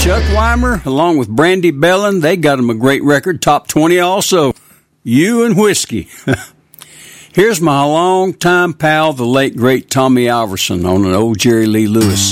Chuck Weimer, along with Brandy Bellin, they got him a great record, top 20 also. You and Whiskey. Here's my longtime pal, the late, great Tommy Alverson, on an old Jerry Lee Lewis.